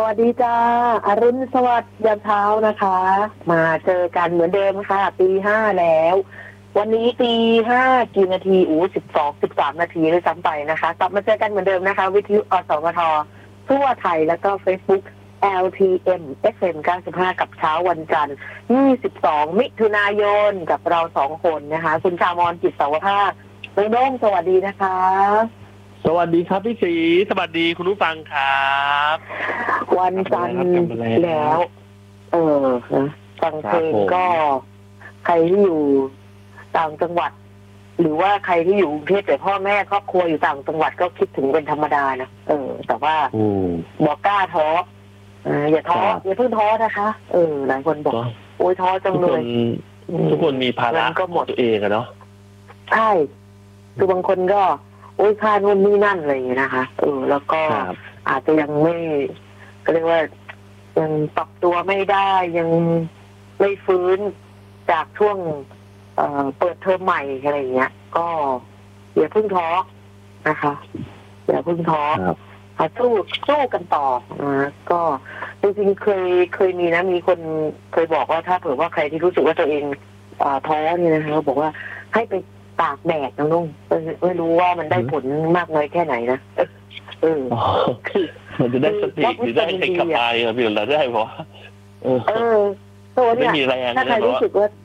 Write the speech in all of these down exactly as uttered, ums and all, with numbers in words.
วัสดีจ้าอรุณสวัสดิ์ยามเช้านะคะมาเจอกันเหมือนเดิมค่ะตีห้าแล้ววันนี้ตีห้ากี่นาทีอู้สิบสองสิบสามนาทีเลยซ้ำไปนะคะกลับมาเจอกันเหมือนเดิมนะคะวิทยุอสมททั่วไทยแล้วก็ Facebook แอล ที เอ็ม เอฟ เอ็ม เก้าสิบห้ากับเช้าวันจันทร์ยี่สิบสองมิถุนายนกับเราสองคนนะคะคุณชามรจิตเสาวภาคน้องโด้งสวัสดีนะคะสวัสดีครับพี่ศรีสวัสดีคุณผู้ฟังครับวันจันทร์แล้วเออนะฟังเพลงก็ใครที่อยู่ต่างจังหวัดหรือว่าใครที่อยู่กรุงเทพแต่พ่อแม่ครอบครัวอยู่ต่างจังหวัดก็คิดถึงเป็นธรรมดานะเออแต่ว่าบอกกล้าท้ออย่าท้ออย่าเพิ่งท้อนะคะเออหลายคนบอกโอ๊ยท้อจังเลยทุกคนมีภาระก็หมดตัวเองอะเนาะใช่คือบางคนก็โอ๊ยค่านู่นนี่นั่นอะไรอย่างเงี้ยนะคะเออแล้วก็อาจจะยังไม่ก็เรียกว่ายังปรับตัวไม่ได้ยังไม่ฟื้นจากช่วงเอ่อเปิดเทอมใหม่อะไรอย่างเงี้ยก็อย่าเพิ่งท้อนะคะอย่าเพิ่งท้อสู้สู้กันต่อนะก็จริงๆเคยเคยมีนะมีคนเคยบอกว่าถ้าเผื่อว่าใครที่รู้สึกว่าตัวเองท้อเนี่ยนะคะบอกว่าให้ไปตากแดดน้องนุ่งไม่รู้ว่ามันได้ผลมากน้อยแค่ไหนนะเออคือมันจะได้สติหรือได้ให้กลับไปอะพี่เราได้เพราะเออตัวเนี้ยถ้าใครรู้สึกว่า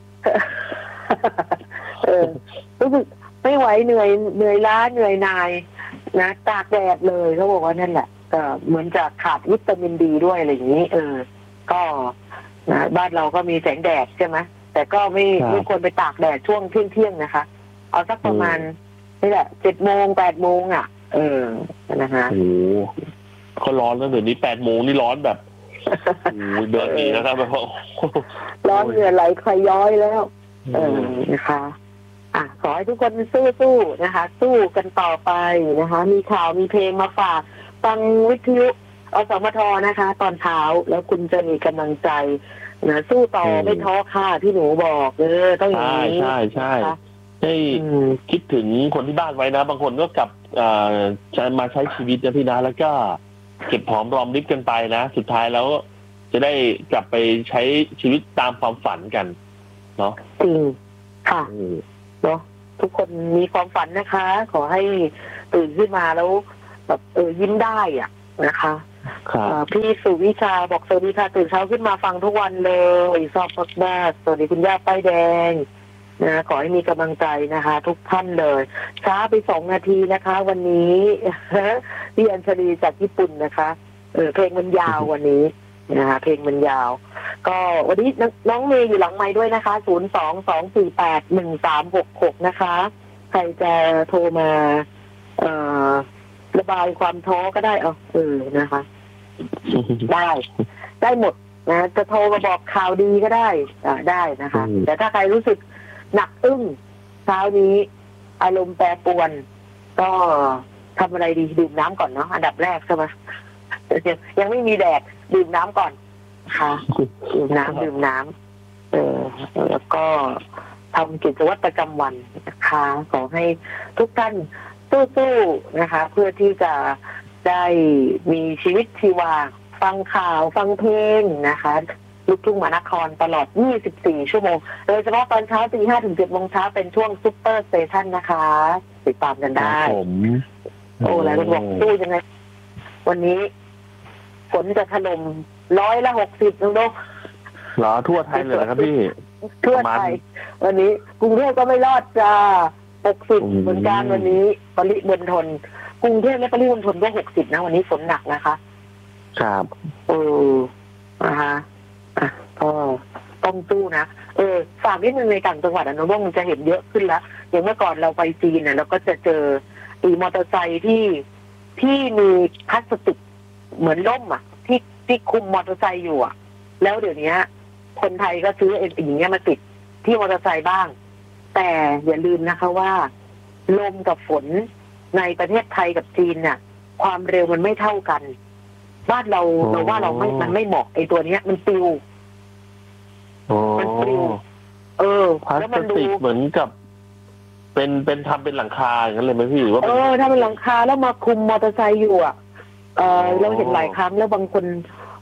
เออรู้สึกไม่ไหวเหนื่อยเหนื่อยล้าเหนื่อยนายนะตากแดดเลยเขาบอกว่านั่นแหละก็เหมือนจะขาดวิตามินดีด้วยอะไรอย่างนี้เออก็นะบ้านเราก็มีแสงแดดใช่ไหมแต่ก็ไม่ไม่ควรไปตากแดดช่วงเที่ยงเที่ยงนะคะเอาสักประมาณนี่แหละเจ็ดโมงแปดโมงอ่ะเออนะคะโอ้เขาร้อนแล้วเดี๋ยวนี้แปดโมงนี่ร้อนแบบโอ้เดือดดีนะครับแบบร้อนเหงื่อไหลคอยย้อยแล้วเออนะคะอ่ะขอให้ทุกคนสู้ๆนะคะสู้กันต่อไปนะคะมีข่าวมีเพลงมาฝากฟังวิทยุอสมทนะคะตอนเช้าแล้วคุณจะมีกำลังใจนะสู้ต่อไม่ท้อค่ะที่หนูบอกเออต้องอย่างนี้ใช่ใช่ให้คิดถึงคนที่บ้านไว้นะบางคนก็กลับจะมาใช้ชีวิตนะพี่นะแล้วก็เก็บหอมรอมริบกันไปนะสุดท้ายแล้วจะได้กลับไปใช้ชีวิตตามความฝันกันเนาะจริงค่ะเนาะทุกคนมีความฝันนะคะขอให้ตื่นขึ้นมาแล้วแบบเออยิ้มได้อ่ะนะคะพี่สุวิชาบอกสวัสดีค่ะตื่นเช้าขึ้นมาฟังทุกวันเลยชอบมากสวัสดีคุณย่าป้ายแดงนะขอให้มีกำลังใจนะคะทุกท่านเลยช้าไปสองนาทีนะคะวันนี้พี่อัญชลีจากญี่ปุ่นนะคะเออเพลงมันยาววันนี้นะคะเพลงมันยาวก็วันนี้น้องเมย์อยู่หลังไมค์ด้วยนะคะศูนย์ สอง สอง สี่ แปด หนึ่ง สาม หก หกนะคะใครจะโทรมาเอ่อระบายความท้อก็ได้เอาเออนะคะได้ได้หมดนะจะโทรมาบอกข่าวดีก็ได้อ่าได้นะคะแต่ถ้าใครรู้สึกหนักอึ้งเช้านี้อารมณ์แปรปรวนก็ทำอะไรดีดื่มน้ำก่อนเนาะอันดับแรกใช่ไหมยังไม่มีแดดดื่มน้ำก่อนค่ะดื่มน้ำดื่มน้ำเออแล้วก็ทำกิจวัตรประจำวันนะคะขอให้ทุกท่านสู้ๆนะคะเพื่อที่จะได้มีชีวิตชีวาฟังข่าวฟังเพลงนะคะลูกทุ่งมหานครตลอดยี่สิบสี่ชั่วโมงโดยเฉพาะตอนเช้าตีห้าถึงเจ็ดโมงเช้าเป็นช่วงซุปเปอร์สเตชันนะคะติดตามกันได้โอ้หลายคนบอกสู้ยังไงวันนี้ฝนจะถล่มร้อยละหกสิบน้องโดกเหรอทั่วไทยเลยครับพี่ทั่วไทยวันนี้กรุงเทพก็ไม่รอดจ้าหกสิบเหมือนกันวันนี้ปริมณฑลกรุงเทพและปริมณฑลก็หกสิบนะวันนี้ฝนหนักนะคะครับเออนะคะอ่ะก็ต้องสู้นะเออฝากนิดนึงในต่างจังหวัดนะน้องโดกมันจะเห็นเยอะขึ้นแล้วอย่างเมื่อก่อนเราไปจีนเนี่ยเราก็จะเจออีมอเตอร์ไซค์ที่ที่มีพลาสติกเหมือนร่มอ่ะที่ที่คุมมอเตอร์ไซค์อยู่อ่ะแล้วเดี๋ยวนี้คนไทยก็ซื้อไอ้อย่างเงี้ยมาติดที่มอเตอร์ไซค์บ้างแต่อย่าลืมนะคะว่าลมกับฝนในประเทศไทยกับจีนน่ะความเร็วมันไม่เท่ากันบ้านเราเราว่าเราไม่มันไม่เหมาะไอ้ตัวเนี้ยมันปลิวมันปลิวเออพลาสติกเหมือนกับเป็นเป็นทำเป็นหลังคาอย่างนั้นเลยไหมพี่ว่าเออถ้าเป็นหลังคาแล้วมาคุมมอเตอร์ไซค์อยู่อ่ะเออเราเห็นหลายครั้งแล้วบางคน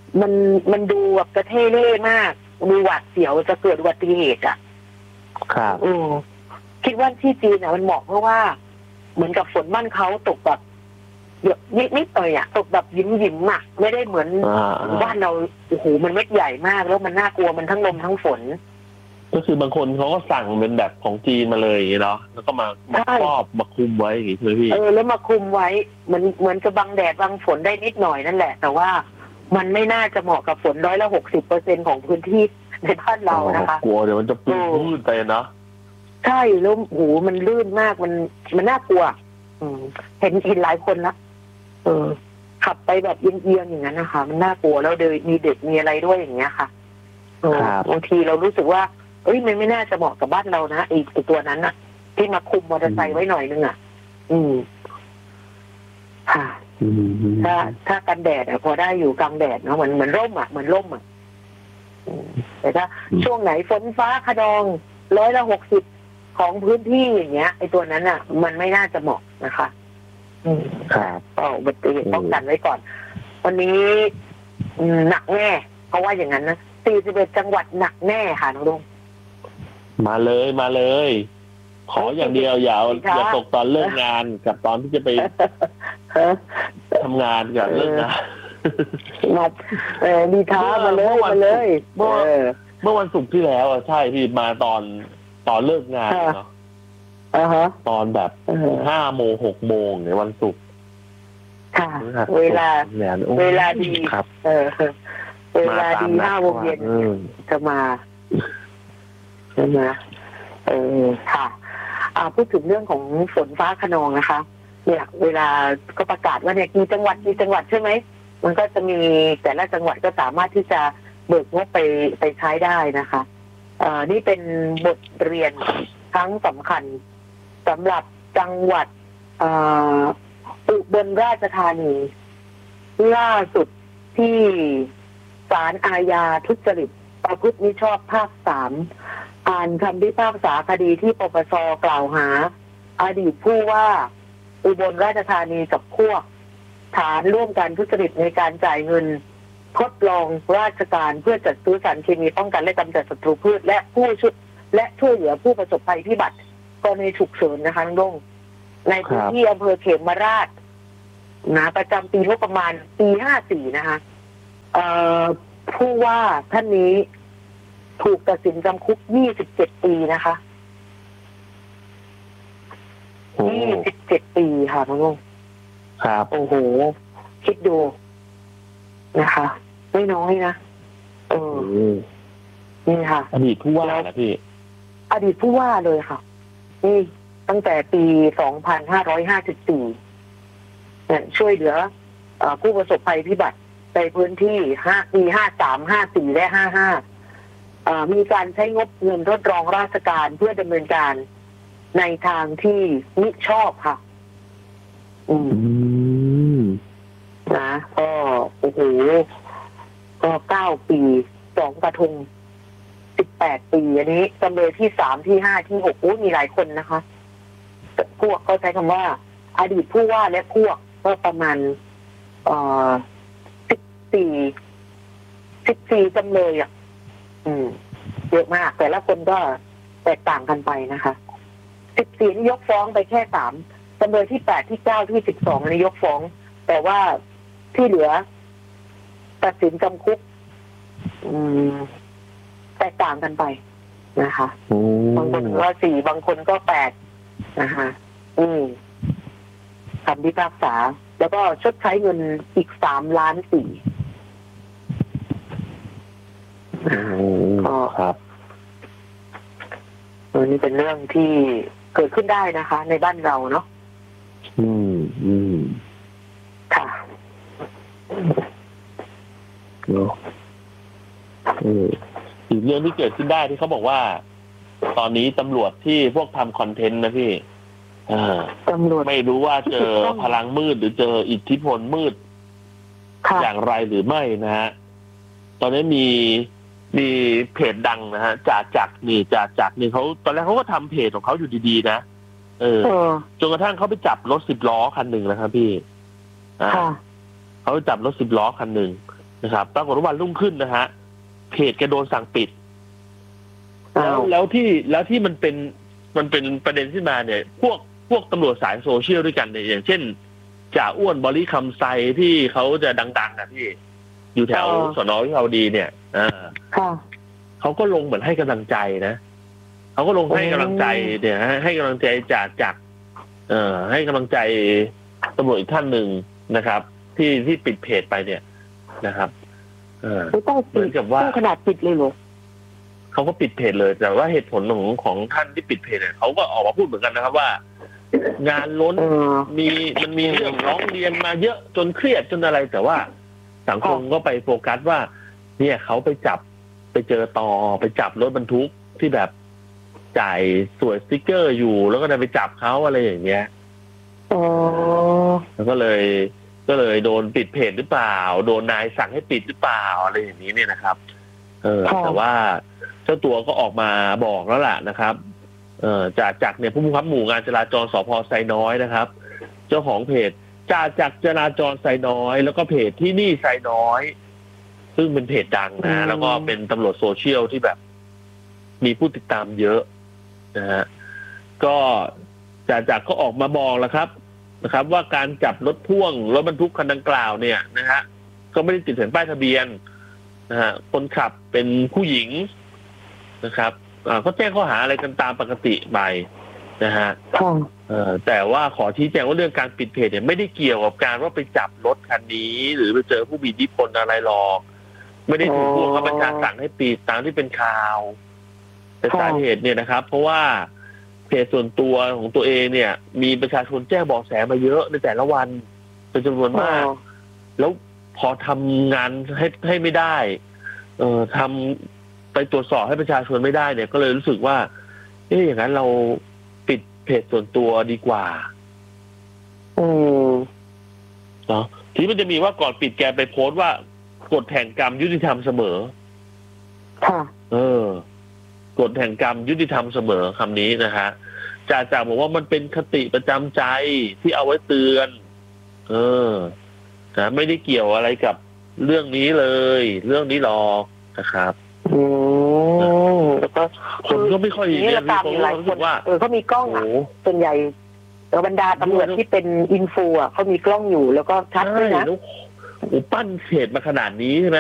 มันมันดูแบบกระเทเล่มากดูหวาดเสียวจะเกิดอุบัติเหตุอ่ะครับอือคิดว่าที่จีนอ่ะมันเหมาะเพราะว่าเหมือนกับฝนบ้านเขาตกแบบเยอะนิดนิดหน่อยอ่ะตกแบบยิ้มยิ้มอ่ะไม่ได้เหมือนบ้านเราโอ้โหมันเม็ดใหญ่มากแล้วมันน่ากลัวมันทั้งลมทั้งฝนก็คือบางคนเขาก็สั่งเป็นแบบของจีนมาเลยอย่างนี้เนาะแล้วก็มามาครอบมาคุมไว้อย่างนี้ใช่ไหมพี่เออแล้วมาคุมไว้เหมือนเหมือนจะบังแดดบังฝนได้นิดหน่อยนั่นแหละแต่ว่ามันไม่น่าจะเหมาะกับฝนร้อยละหกสิบเปอร์เซ็นของพื้นที่ในบ้านเรานะคะกลัวเดี๋ยวมันจะปื้นไปเนาะใช่แล้วโอ้โหมันลื่นมากมันมันน่ากลัวอืมเห็นเห็นหลายคนละเออขับไปแบบเอียงๆอย่างนั้นนะคะมันน่ากลัวแล้วเดินมีเด็กมีอะไรด้วยอย่างเงี้ยค่ะบางทีเรารู้สึกว่าเอ้ยมันไม่น่าจะเหมาะกับบ้านเรานะไอ้ไอ้ตัวนั้นน่ะที่มาคุมมอเตอร์ไซค์ไว้หน่อยนึงอ่ะอืมค่ะถ้าถ้ากันแดดอ่ะพอได้อยู่กลางแดดเนาะเหมือนเหมือนร่มอ่ะเหมือนร่มอ่ะแต่ถ้าช่วงไหนฝนฟ้าคะนองร้อยละหกสิบของพื้นที่อย่างเงี้ยไอ้ตัวนั้นอ่ะมันไม่น่าจะเหมาะนะคะอืมครับก็อุบัติเหตุป้องกันไว้ก่อนวันนี้หนักแน่เพราะว่าอย่างนั้นนะสี่สิบเอ็ดจังหวัดหนักแน่ค่ะน้องลุงมาเลยมาเลยขออย่างเดียวอย่าอย่าตกตอนเลิกงานกับตอนที่จะไปทำงานกับเลิกงานมาเออดีท้ามาเลยมาเลยเมื่อเมื่อวันศุกร์ที่แล้วอ่ะใช่พี่มาตอนตอนเลิกงานเนาะตอนแบบห้าโมงหกโมงในวันศุกร์ค่ะเวลาเวลาดีครับเออเวลาดีห้าโมงเย็นจะมาใช่ไหมเออค่ะอ่าพูดถึงเรื่องของฝนฟ้าคะนองนะคะเนี่ยเวลาก็ประกาศว่าเนี่ยกี่จังหวัดกี่จังหวัดใช่ไหมมันก็จะมีแต่ละจังหวัดก็สามารถที่จะเบิกงบไปไปใช้ได้นะคะอ่านี่เป็นบทเรียนครั้งสำคัญสำหรับจังหวัดอ่าอุบลราชธานีล่าสุดที่ศาลอาญาทุจริตประพฤติมิชอบภาคสามอ่านคำพิพากษาคดีที่ปปช.กล่าวหาอดีตผู้ว่าอุบลราชธานีกับพวกฐานร่วมกันทุจริตในการจ่ายเงินทดลองราชการเพื่อจัดซื้อสารเคมีป้องกันและกำจัดศัตรูพืชและผู้ช่วยและช่วยเหลือผู้ประสบภัยพิบัติกรณีฉุกเฉินนะคะน้องในพื้นที่อำเภอเขมราชนะประจำปีงบประมาณปีห้าสี่นะคะเอ่อผู้ว่าท่านนี้ถูกตัดสินจำคุกยี่สิบเจ็ดปีนะคะยี่สิบเจ็ดปีค่ะน้องลุงครับโอ้โหคิดดูนะคะไม่น้อยนะเออนี่ค่ะอดีตผู้ว่านะพี่อดีตผู้ว่าเลยค่ะนี่ตั้งแต่ปีสองพันห้าร้อยห้าสิบสี่เนี่ยช่วยเหลือผู้ประสบภัยพิบัติในพื้นที่ห้าปีห้าสามห้าสี่และห้าห้ามีการใช้งบเงินทดลองราชการเพื่อดำเนินการในทางที่มิชอบค่ะอืมนะก็โอ้โหก็เก้าปีสองกระทงสิบแปดปีอันนี้จำเลยที่สามที่ห้าที่หกโอ้มีหลายคนนะคะพวกเขาใช้คำว่าอดีตผู้ว่าและพวกก็ประมาณเอ่อสิบสี่สิบสี่จำเลยอ่ะอืมเยอะมากแต่ละคนก็แตกต่างกันไปนะคะสิบสี่นี่ยกฟ้องไปแค่สามจำเลยที่แปดที่เก้าที่สิบสองนี่ยกฟ้องแต่ว่าที่เหลือตัดสินจำคุกอืมแตกต่างกันไปนะคะบางคนก็สี่บางคนก็แปดนะคะอืมคำพิพากษาแล้วก็ชดใช้เงินอีกสามล้านสี่ก็ครับนี่เป็นเรื่องที่เกิดขึ้นได้นะคะ ในบ้านเราเนาะอืมอืมค่ะเนาะอีกเรื่องที่เกิดขึ้นได้ที่เขาบอกว่าตอนนี้ตำรวจที่พวกทำคอนเทนต์นะพี่ตำรวจไม่รู้ว่าเจอพลังมืดหรือเจออิทธิพลมืดอย่างไรหรือไม่นะฮะตอนนี้มีมีเพจดังนะฮะจ่าจักรนี่จ่าจักรนี่เขาตอนแรกเขาก็ทำเพจของเขาอยู่ดีๆนะเออจนกระทั่งเขาไปจับรถสิบล้อคันหนึ่งนะครับพี่อ่าเขาไปจับรถสิบล้อคันหนึ่งนะครับปรากฏว่าวันรุ่งขึ้นนะฮะเพจแกโดนสั่งปิดแล้วอ้าวแล้วที่แล้วที่มันเป็นมันเป็นประเด็นขึ้นมาเนี่ย พวกพวกตำรวจสายโซเชียลด้วยกันเนี่ยอย่างเช่นจ่าอ้วนบริคำไซที่เขาจะดังๆนะพี่อยู่แถวอ๋อสนวิภาวดีเนี่ยอ่าค่ะเขาก็ลงเหมือนให้กำลังใจนะเขาก็ลงให้กำลังใจเนี่ยให้ให้กำลังใจจากจากเอ่อให้กำลังใจตำรวจอีกท่านหนึ่งนะครับ ที่ที่ปิดเพจไปเนี่ยนะครับเออไม่ต้องเหปิมืดอนกับว่าต้องขนาดปิดเลยเหรอเขาก็ปิดเพจเลย แต่ว่าเหตุผลของของท่านที่ปิดเพจเนี่ยเขาก็ออกมาพูดเหมือนกันนะครับว่า งานล้นเออมีมันมีเรื่องร้องเรียนมาเยอะจนเครียดจนอะไร แต่ว่าสังคมก็ไปโฟกัสว่า เนี่ยเขาไปจับไปเจอต่อไปจับรถบรรทุกที่แบบจ่ายสวยสติ๊กเกอร์อยู่แล้วก็ได้ไปจับเขาอะไรอย่างเงี้ยอ๋อแล้วก็เลยก็เลยโดนปิดเพจหรือเปล่า โดนนายสั่งให้ปิดหรือเปล่าอะไรอย่างนี้เนี่ยนะครับ เออค่ะแต่ว่าเจ้าตัวก็ออกมาบอกแล้วล่ะนะครับ เออจากจากเนี่ยผู้บังคับหมู่งานจราจรสภไซน้อยนะครับ เจ้าของเพจจ่าจากจราจรไซน้อย แล้วก็เพจที่นี่ไซน้อย ซึ่งเป็นเพจดังนะ แล้วก็เป็นตำรวจโซเชียลที่แบบ มีผู้ติดตามเยอะนะฮะก็จ่าจากก็ออกมาบอกแล้วครับนะครับ ว่าการจับรถพ่วงรถบรรทุกคันดังกล่าวเนี่ยนะฮะก็ไม่ได้ติดแผ่นป้ายทะเบียนนะฮะคนขับเป็นผู้หญิงนะครับอ่าก็แจ้งข้อหาอะไรกันตามปกติไปนะฮะค่ะเอ่อแต่ว่าขอชี้แจงว่าเรื่องการปิดเพจเนี่ยไม่ได้เกี่ยวกับการว่าไปจับรถคันนี้ หรือไปเจอผู้มีอิทธิพลอะไรหรอก ไม่ได้ถูกพวกเขาประชาสั่งให้ปิดตามที่เป็นข่าว แต่สาเหตุเนี่ยนะครับ เพราะว่าเพจส่วนตัวของตัวเองเนี่ย มีประชาชนแจ้งเบาะแสมาเยอะในแต่ละวันเป็นจำนวนมาก แล้วพอทำงานให้ให้ไม่ได้ เอ่อทำไปตรวจสอบให้ประชาชนไม่ได้เนี่ย ก็เลยรู้สึกว่าเอ๊ะอย่างนั้นเราปิดเพจส่วนตัวดีกว่าอืมเนาะทีนี้มันจะมีว่าก่อนปิดแกไปโพสต์ว่ากฎแห่งกรรมยุติธรรมเสมอค่ะเออกฎแห่งกรรมยุติธรรมเสมอคำนี้นะฮะจ่าจ่าบอกว่ามันเป็นคติประจำใจที่เอาไว้เตือน เออนะไม่ได้เกี่ยวอะไรกับเรื่องนี้เลย เรื่องนี้หรอกนะครับอืมแล้วก็คนก็ไม่ค่อยนี่เนี่ยเราตามมีอยู่หลายรู้คสึนกว่าเออเขามีกล้องโอ้อ่ะโหส่วนใหญ่เออบรรดาตำรวจที่เป็นอินฟูอ่ะเขามีกล้องอยู่แล้วก็ชัดด้วยนะใช่แล้วโอ้ปั้นเพจมาขนาดนี้ใช่ไหม